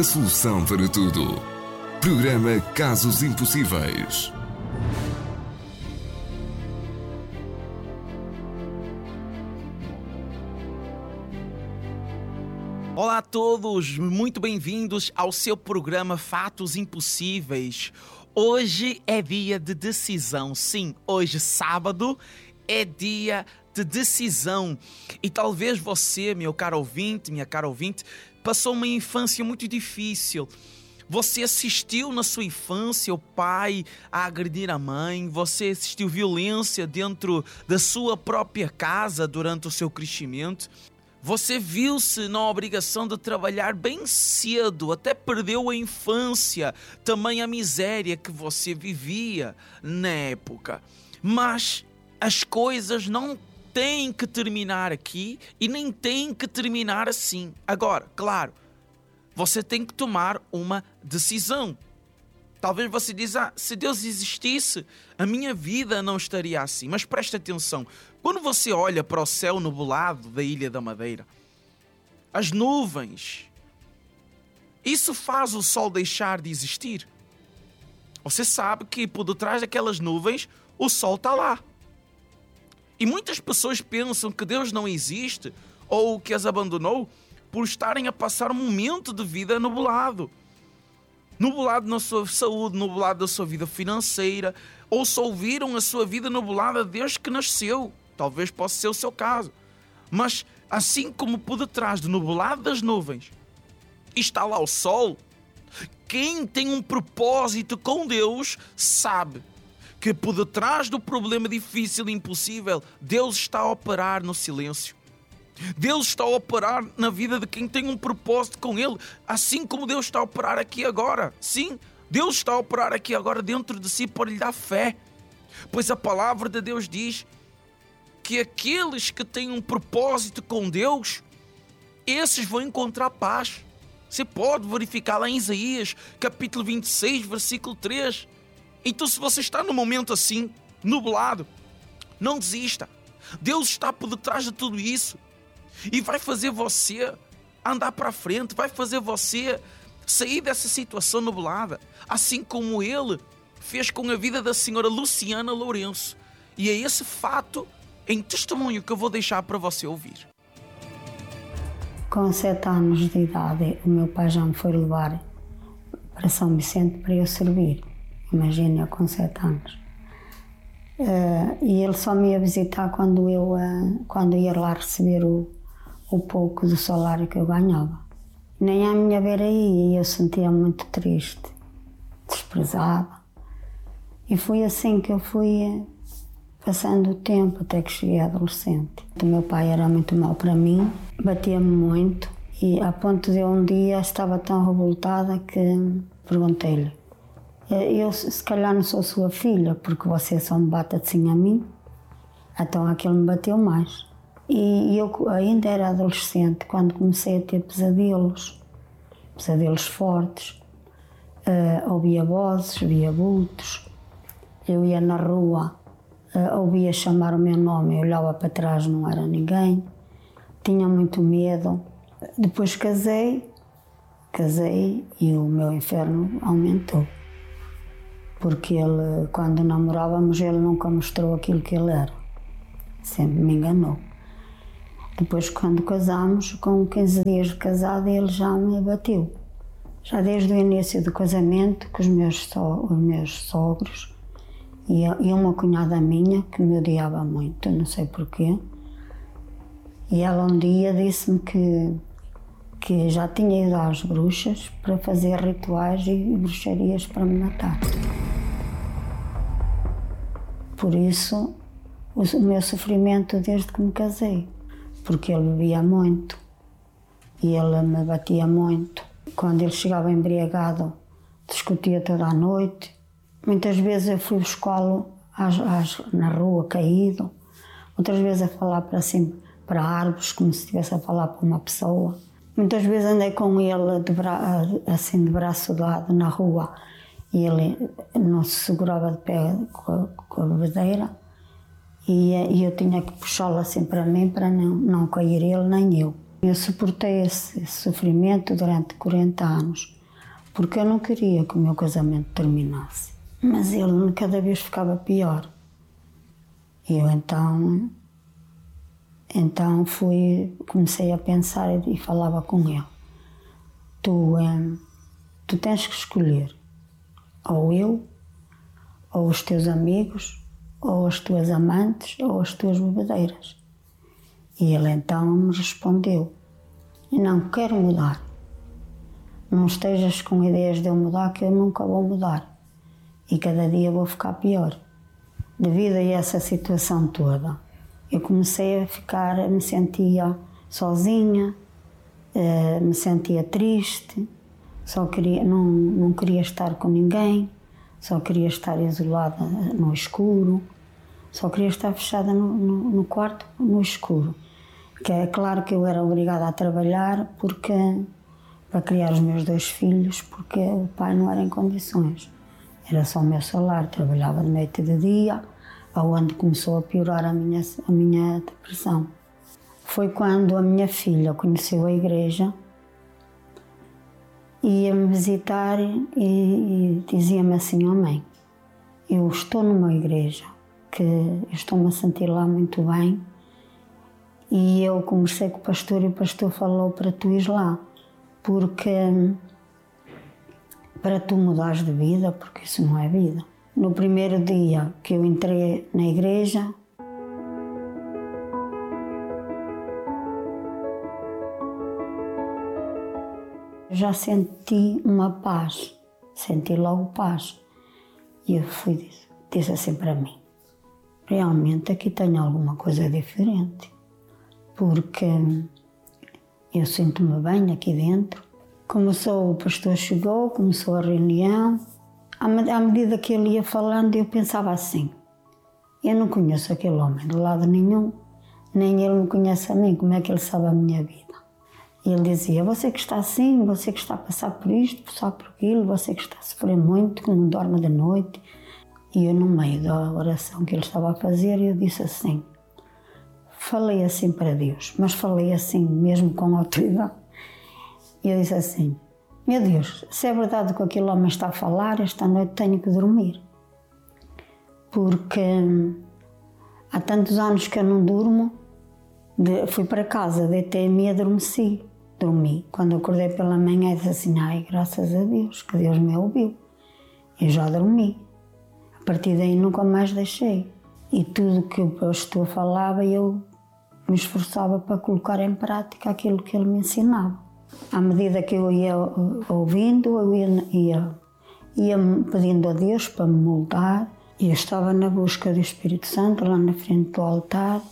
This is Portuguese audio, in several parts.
a solução para tudo. Programa Casos Impossíveis. Olá a todos, muito bem-vindos ao seu programa Fatos Impossíveis. Hoje é dia de decisão, sim, hoje sábado é dia de decisão. E talvez você, meu caro ouvinte, minha cara ouvinte, passou uma infância muito difícil. Você assistiu na sua infância o pai a agredir a mãe, você assistiu violência dentro da sua própria casa durante o seu crescimento. Você viu-se na obrigação de trabalhar bem cedo, até perdeu a infância, também a miséria que você vivia na época. Mas as coisas não têm que terminar aqui e nem têm que terminar assim. Agora, claro, você tem que tomar uma decisão. Talvez você diga, se Deus existisse, a minha vida não estaria assim. Mas preste atenção, quando você olha para o céu nublado da Ilha da Madeira, as nuvens, isso faz o sol deixar de existir? Você sabe que por detrás daquelas nuvens, o sol está lá. E muitas pessoas pensam que Deus não existe ou que as abandonou por estarem a passar um momento de vida nublado. Nublado na sua saúde, nublado na sua vida financeira, ou só ouviram a sua vida nublada desde que nasceu. Talvez possa ser o seu caso. Mas assim como por detrás do nublado das nuvens está lá o sol, quem tem um propósito com Deus sabe que por detrás do problema difícil e impossível, Deus está a operar no silêncio. Deus está a operar na vida de quem tem um propósito com Ele, assim como Deus está a operar aqui agora. Sim, Deus está a operar aqui agora dentro de si para lhe dar fé. Pois a palavra de Deus diz que aqueles que têm um propósito com Deus, esses vão encontrar paz. Você pode verificar lá em Isaías, capítulo 26, versículo 3. Então, se você está num momento assim, nublado, não desista. Deus está por detrás de tudo isso. E vai fazer você andar para frente, vai fazer você sair dessa situação nublada, assim como Ele fez com a vida da senhora Luciana Lourenço. E é esse fato em testemunho que eu vou deixar para você ouvir. Com 7 anos de idade, o meu pai já me foi levar para São Vicente para eu servir. Imagina, com 7 anos. E ele só me ia visitar quando ia lá receber o pouco do salário que eu ganhava. Nem à minha beira ia, e eu sentia muito triste, desprezada. E foi assim que eu fui passando o tempo até que cheguei à adolescente. O meu pai era muito mau para mim, batia-me muito, e a ponto de eu um dia estava tão revoltada que perguntei-lhe: eu se calhar não sou sua filha, porque você só me bate assim a mim. Então aquilo me bateu mais. E eu ainda era adolescente quando comecei a ter pesadelos fortes. Ouvia vozes, via vultos. Eu ia na rua, ouvia chamar o meu nome, eu olhava para trás, não era ninguém. Tinha muito medo. Depois casei e o meu inferno aumentou. Porque ele, quando namorávamos, ele nunca mostrou aquilo que ele era. Sempre me enganou. Depois, quando casámos, com 15 dias de casada, ele já me abateu. Já desde o início do casamento, com os meus sogros e uma cunhada minha, que me odiava muito, não sei porquê. E ela um dia disse-me que já tinha ido às bruxas para fazer rituais e bruxarias para me matar. Por isso, o meu sofrimento desde que me casei, porque ele bebia muito e ele me batia muito. Quando ele chegava embriagado, discutia toda a noite. Muitas vezes eu fui buscá-lo na rua, caído. Outras vezes a falar para árvores, como se estivesse a falar para uma pessoa. Muitas vezes andei com ele de braço dado na rua e ele não se segurava de pé com a bebedeira e eu tinha que puxá-lo assim para mim para não cair ele nem eu. Eu suportei esse sofrimento durante 40 anos, porque eu não queria que o meu casamento terminasse. Mas ele cada vez ficava pior. E eu então comecei a pensar e falava com ele. Tu tens que escolher, ou eu, ou os teus amigos, ou as tuas amantes, ou as tuas bebedeiras. E ele então me respondeu: não quero mudar. Não estejas com ideias de eu mudar, que eu nunca vou mudar. E cada dia vou ficar pior. Devido a essa situação toda, eu comecei me sentia sozinha, me sentia triste, não queria estar com ninguém, só queria estar isolada no escuro, só queria estar fechada no quarto no escuro. Que é claro que eu era obrigada a trabalhar para criar os meus 2 filhos, porque o pai não era em condições. Era só o meu salário, trabalhava de noite e de dia, aonde começou a piorar a minha depressão. Foi quando a minha filha conheceu a igreja, ia-me visitar e dizia-me assim: oh mãe, eu estou numa igreja que eu estou-me a sentir lá muito bem, e eu conversei com o pastor e o pastor falou para tu ires lá, porque para tu mudares de vida, porque isso não é vida. No primeiro dia que eu entrei na igreja, já senti uma paz, senti logo paz. E eu disse assim para mim: realmente aqui tenho alguma coisa diferente, porque eu sinto-me bem aqui dentro. O pastor chegou, começou a reunião. À medida que ele ia falando, eu pensava assim: eu não conheço aquele homem de lado nenhum, nem ele me conhece a mim, como é que ele sabe a minha vida? E ele dizia: você que está assim, você que está a passar por isto, passar por aquilo, você que está a sofrer muito, que não dorme de noite. E eu, no meio da oração que ele estava a fazer, eu disse assim, falei assim para Deus, mas falei assim mesmo com autoridade. E eu disse assim: meu Deus, se é verdade o que aquele homem está a falar, esta noite tenho que dormir. Porque há tantos anos que eu não durmo. Fui para casa, deitei-me e adormeci. Dormi. Quando acordei pela manhã, disse assim: ai, graças a Deus, que Deus me ouviu. Eu já dormi. A partir daí nunca mais deixei. E tudo que o pastor falava, eu me esforçava para colocar em prática aquilo que ele me ensinava. À medida que eu ia ouvindo, eu ia pedindo a Deus para me moldar. E eu estava na busca do Espírito Santo, lá na frente do altar.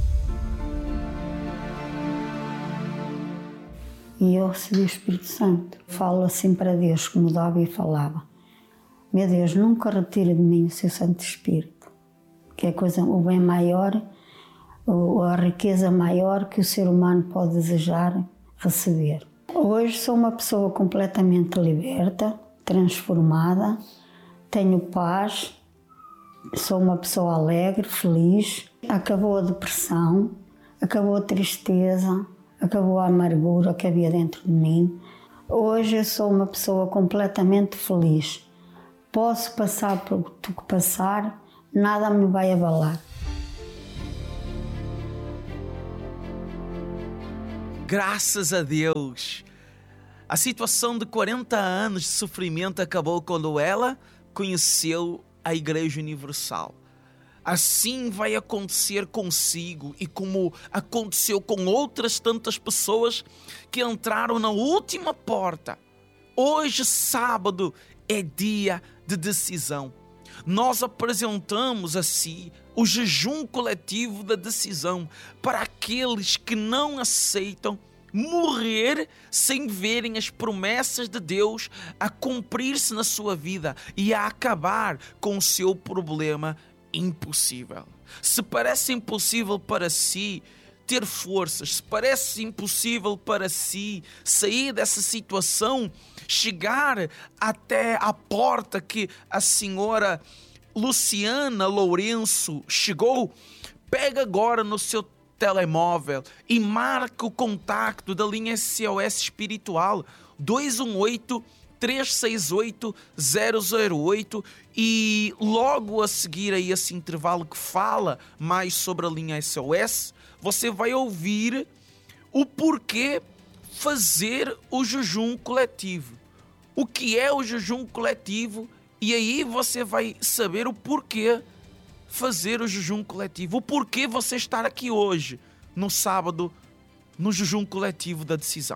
E eu recebi o Espírito Santo. Falo assim para Deus, como dava e falava: meu Deus, nunca retire de mim o seu Santo Espírito, que é o bem maior, a riqueza maior que o ser humano pode desejar receber. Hoje sou uma pessoa completamente liberta, transformada, tenho paz, sou uma pessoa alegre, feliz. Acabou a depressão, acabou a tristeza, acabou a amargura que havia dentro de mim. Hoje eu sou uma pessoa completamente feliz. Posso passar por tudo que passar, nada me vai abalar. Graças a Deus! A situação de 40 anos de sofrimento acabou quando ela conheceu a Igreja Universal. Assim vai acontecer consigo e como aconteceu com outras tantas pessoas que entraram na última porta. Hoje, sábado, é dia de decisão. Nós apresentamos assim o jejum coletivo da decisão para aqueles que não aceitam morrer sem verem as promessas de Deus a cumprir-se na sua vida e a acabar com o seu problema impossível. Se parece impossível para si ter forças, se parece impossível para si sair dessa situação, chegar até a porta que a senhora Luciana Lourenço chegou, pega agora no seu telemóvel e marque o contacto da linha SOS Espiritual 218-368-008 e logo a seguir a esse intervalo que fala mais sobre a linha SOS, você vai ouvir o porquê fazer o jejum coletivo. O que é o jejum coletivo? E aí você vai saber o porquê fazer o jejum coletivo. O porquê você estar aqui hoje, no sábado, no jejum coletivo da decisão.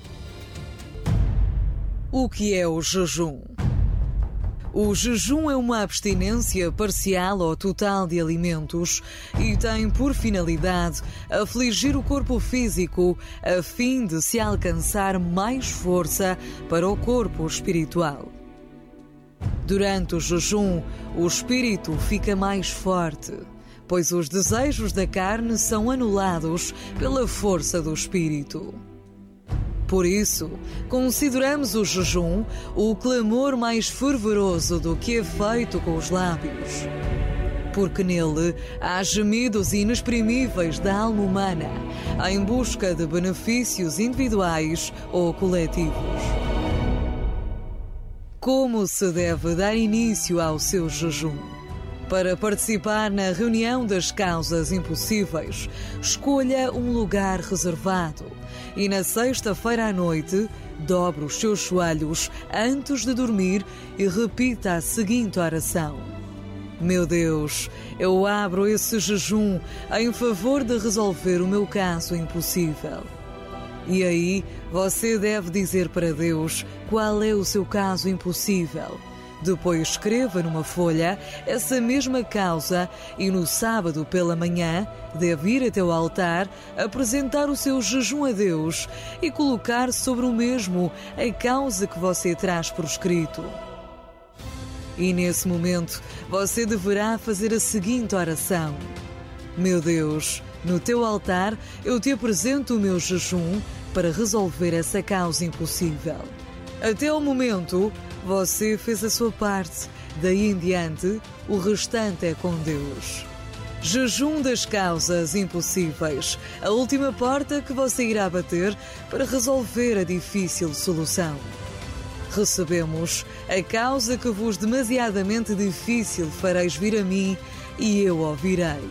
O que é o jejum? O jejum é uma abstinência parcial ou total de alimentos e tem por finalidade afligir o corpo físico a fim de se alcançar mais força para o corpo espiritual. Durante o jejum, o espírito fica mais forte, pois os desejos da carne são anulados pela força do espírito. Por isso, consideramos o jejum o clamor mais fervoroso do que é feito com os lábios, porque nele há gemidos inexprimíveis da alma humana em busca de benefícios individuais ou coletivos. Como se deve dar início ao seu jejum? Para participar na reunião das causas impossíveis, escolha um lugar reservado e na sexta-feira à noite, dobre os seus joelhos antes de dormir e repita a seguinte oração: Meu Deus, eu abro esse jejum em favor de resolver o meu caso impossível. E aí, você deve dizer para Deus qual é o seu caso impossível. Depois escreva numa folha essa mesma causa e no sábado pela manhã deve ir até o altar, apresentar o seu jejum a Deus e colocar sobre o mesmo a causa que você traz por escrito. E nesse momento você deverá fazer a seguinte oração: Meu Deus, no teu altar eu te apresento o meu jejum para resolver essa causa impossível. Até o momento, você fez a sua parte. Daí em diante, o restante é com Deus. Jejum das causas impossíveis. A última porta que você irá bater para resolver a difícil solução. Recebemos: a causa que vos demasiadamente difícil fareis vir a mim e eu ouvirei.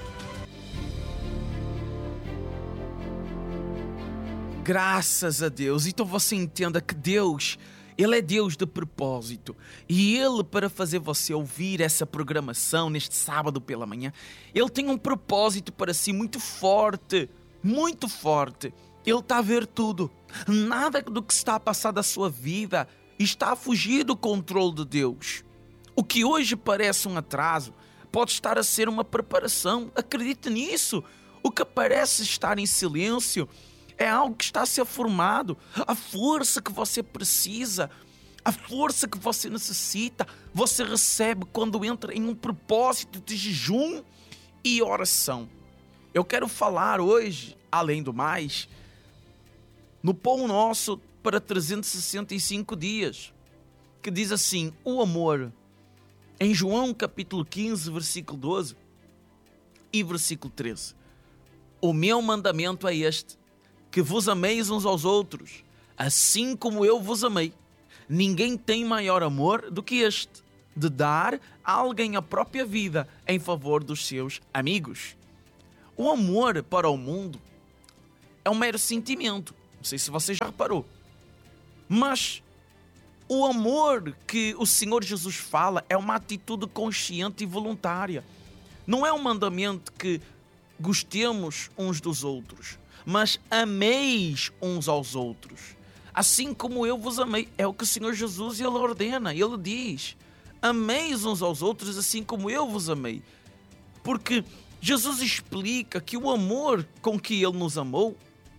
Graças a Deus. Então você entenda que Deus, Ele é Deus de propósito. E Ele, para fazer você ouvir essa programação neste sábado pela manhã, Ele tem um propósito para si muito forte. Muito forte. Ele está a ver tudo. Nada do que está a passar da sua vida está a fugir do controle de Deus. O que hoje parece um atraso pode estar a ser uma preparação. Acredite nisso. O que parece estar em silêncio é algo que está a ser formado. A força que você precisa, a força que você necessita, você recebe quando entra em um propósito de jejum e oração. Eu quero falar hoje, além do mais, no Pão Nosso para 365 dias, que diz assim: o amor, em João capítulo 15, versículo 12 e versículo 13. O meu mandamento é este: que vos ameis uns aos outros, assim como eu vos amei. Ninguém tem maior amor do que este, de dar a alguém a própria vida em favor dos seus amigos. O amor para o mundo é um mero sentimento. Não sei se você já reparou. Mas o amor que o Senhor Jesus fala é uma atitude consciente e voluntária. Não é um mandamento que gostemos uns dos outros, mas ameis uns aos outros, assim como eu vos amei. É o que o Senhor Jesus Ele ordena. Ele diz: ameis uns aos outros assim como eu vos amei. Porque Jesus explica que o amor com que Ele nos amou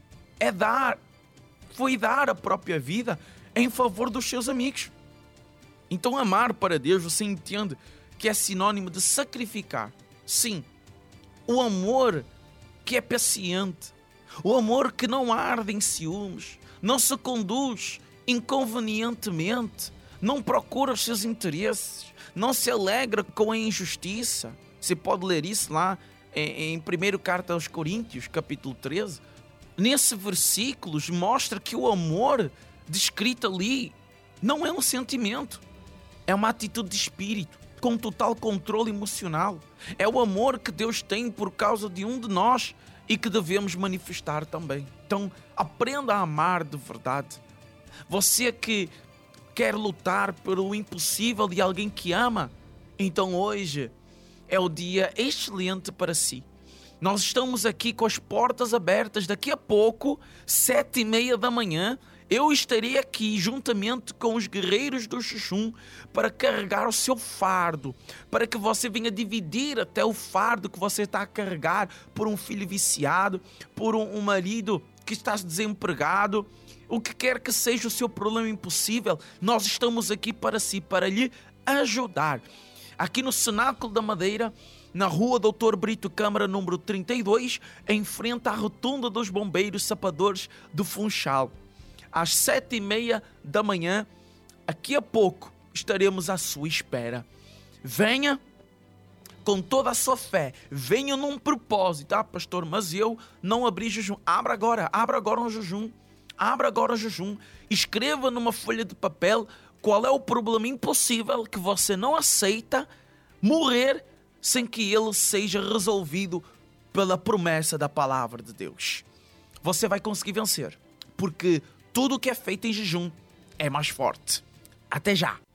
foi dar a própria vida em favor dos seus amigos. Então amar para Deus, você entende que é sinônimo de sacrificar. Sim, o amor que é paciente, o amor que não arde em ciúmes, não se conduz inconvenientemente, não procura os seus interesses, não se alegra com a injustiça. Você pode ler isso lá em 1 Carta aos Coríntios, capítulo 13, nesse versículo mostra que o amor descrito ali não é um sentimento, é uma atitude de espírito, com total controle emocional. É o amor que Deus tem por causa de um de nós e que devemos manifestar também. Então, aprenda a amar de verdade. Você que quer lutar pelo impossível de alguém que ama, então hoje é o dia excelente para si. Nós estamos aqui com as portas abertas. Daqui a pouco, 7h30 da manhã, eu estarei aqui juntamente com os guerreiros do jejum para carregar o seu fardo, para que você venha dividir até o fardo que você está a carregar por um filho viciado, por um marido que está desempregado, o que quer que seja o seu problema impossível. Nós estamos aqui para si, para lhe ajudar. Aqui no Cenáculo da Madeira, na rua Doutor Brito Câmara, número 32, em frente à rotunda dos bombeiros sapadores do Funchal. Às 7h30 da manhã, daqui a pouco, estaremos à sua espera. Venha com toda a sua fé, venha num propósito. Pastor, mas eu não abri jejum. Abra agora um jejum. Abra agora o jejum. Escreva numa folha de papel qual é o problema impossível que você não aceita morrer sem que ele seja resolvido pela promessa da palavra de Deus. Você vai conseguir vencer, porque tudo que é feito em jejum é mais forte. Até já!